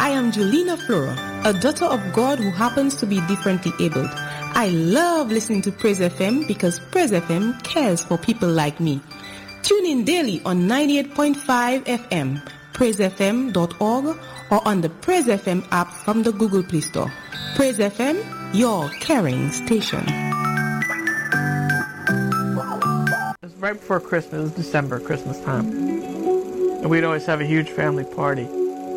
I am Julina Flora, a daughter of God who happens to be differently abled. I love listening to Praise FM because Praise FM cares for people like me. Tune in daily on 98.5 FM, praisefm.org, or on the Praise FM app from the Google Play Store. Praise FM, your caring station. It's right before Christmas. It was December, Christmas time. And we'd always have a huge family party.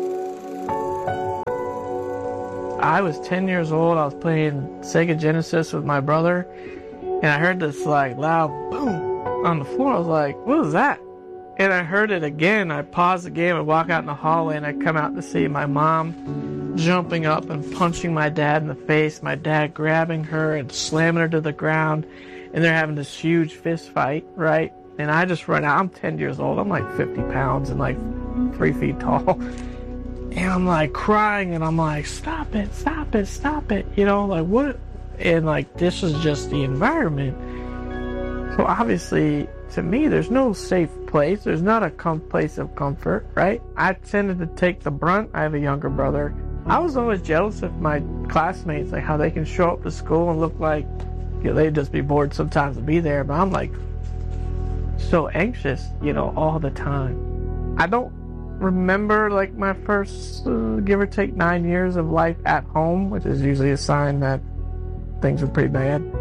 I was 10 years old. I was playing Sega Genesis with my brother, and I heard this like loud boom on the floor. I was like, what was that? And I heard it again. I paused the game and walk out in the hallway, and I come out to see my mom jumping up and punching my dad in the face, my dad grabbing her and slamming her to the ground, and they're having this huge fist fight, right? And I just run out. I'm 10 years old. I'm like 50 pounds and like 3 feet tall. And I'm like crying, and I'm like, stop it, stop it, stop it. You know, like what? And like, this is just the environment. So obviously, to me, there's no safe place. There's not a place of comfort, right? I tended to take the brunt. I have a younger brother. I was always jealous of my classmates, like how they can show up to school and look like, you know, they'd just be bored sometimes to be there. But I'm like so anxious, you know, all the time. I don't remember like my first give or take 9 years of life at home, which is usually a sign that things were pretty bad.